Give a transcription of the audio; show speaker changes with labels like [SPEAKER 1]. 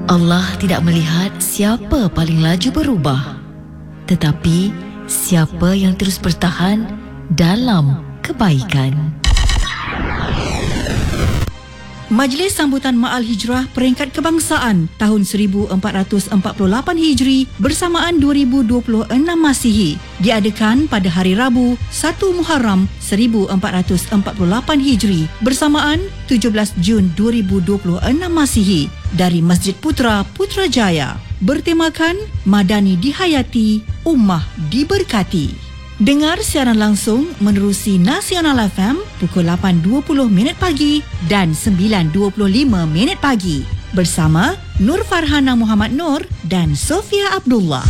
[SPEAKER 1] Allah tidak melihat siapa paling laju berubah, tetapi siapa yang terus bertahan dalam kebaikan.
[SPEAKER 2] Majlis Sambutan Ma'al Hijrah Peringkat Kebangsaan tahun 1448 Hijri bersamaan 2026 Masihi diadakan pada hari Rabu 1 Muharram 1448 Hijri bersamaan 17 Jun 2026 Masihi dari Masjid Putra Putrajaya, bertemakan Madani dihayati, Ummah diberkati. Dengar siaran langsung menerusi Nasional FM pukul 8.20 pagi dan 9.25 pagi bersama Nur Farhana Muhammad Nur dan Sofia Abdullah.